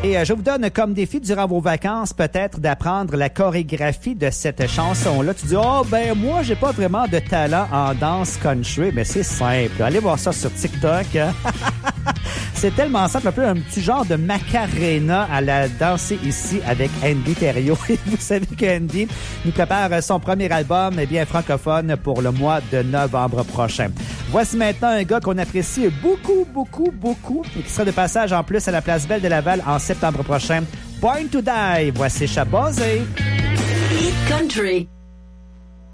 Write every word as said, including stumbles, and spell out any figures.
Et euh, je vous donne comme défi durant vos vacances peut-être d'apprendre la chorégraphie de cette chanson-là. Tu dis, oh ben moi, j'ai pas vraiment de talent en danse country. Mais c'est simple. Allez voir ça sur TikTok. C'est tellement simple, un peu un petit genre de Macarena à la danser ici avec Andy Thériault. Et vous savez que Andy nous prépare son premier album, eh bien francophone, pour le mois de novembre prochain. Voici maintenant un gars qu'on apprécie beaucoup, beaucoup, beaucoup et qui sera de passage en plus à la Place Belle de Laval en septembre prochain. Born to Die. Voici Shabazz. Hit Country.